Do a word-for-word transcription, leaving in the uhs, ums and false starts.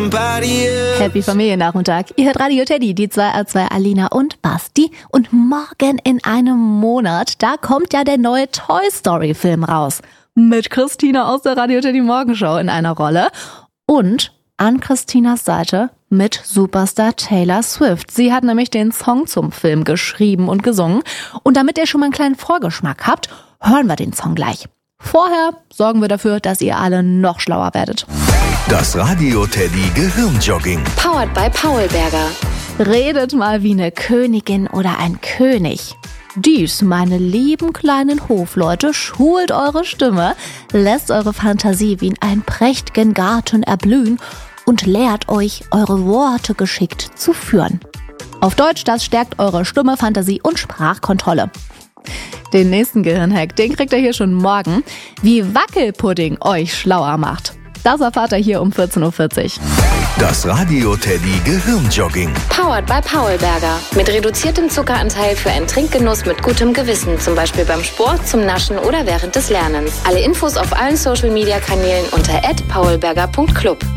somebody else. Happy Familiennachmittag. Ihr hört Radio Teddy, die zwei A zwei Alina und Basti. Und morgen in einem Monat, da kommt ja der neue Toy Story Film raus. Mit Christina aus der Radio Teddy Morgenshow in einer Rolle. Und an Christinas Seite mit Superstar Taylor Swift. Sie hat nämlich den Song zum Film geschrieben und gesungen. Und damit ihr schon mal einen kleinen Vorgeschmack habt, hören wir den Song gleich. Vorher sorgen wir dafür, dass ihr alle noch schlauer werdet. Das Radio Teddy Gehirnjogging. Powered by Paulberger. Redet mal wie eine Königin oder ein König. Dies, meine lieben kleinen Hofleute, schult eure Stimme, lässt eure Fantasie wie in einem prächtigen Garten erblühen und lehrt euch, eure Worte geschickt zu führen. Auf Deutsch, das stärkt eure Stimme, Fantasie und Sprachkontrolle. Den nächsten Gehirnhack, den kriegt ihr hier schon morgen, wie Wackelpudding euch schlauer macht. Das erfahrt ihr hier um vierzehn Uhr vierzig. Das Radio Teddy Gehirnjogging. Powered by Paulberger. Mit reduziertem Zuckeranteil für einen Trinkgenuss mit gutem Gewissen. Zum Beispiel beim Sport, zum Naschen oder während des Lernens. Alle Infos auf allen Social Media Kanälen unter at paulberger punkt club.